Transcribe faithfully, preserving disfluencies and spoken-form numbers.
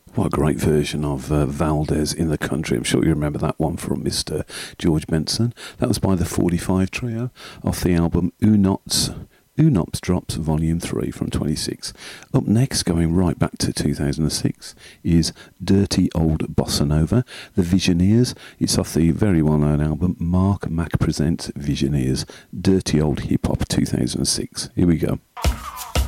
What a great version of uh, Valdez in the Country. I'm sure you remember that one from Mister George Benson. That was by the forty-five Trio off the album Unops, Unops Drops Volume three from twenty-six. Up next, going right back to two thousand six, is Dirty Old Bossa Nova, The Visioneers. It's off the very well-known album Mark Mac Presents Visioneers, Dirty Old Hip Hop two thousand six. Here we go.